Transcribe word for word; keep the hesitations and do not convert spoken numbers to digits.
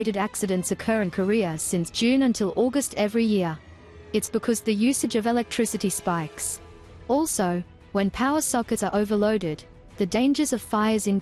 accidents occur in Korea since June until August every year. It's because the usage of electricity spikes. Also, when power sockets are overloaded, the dangers of fires increase.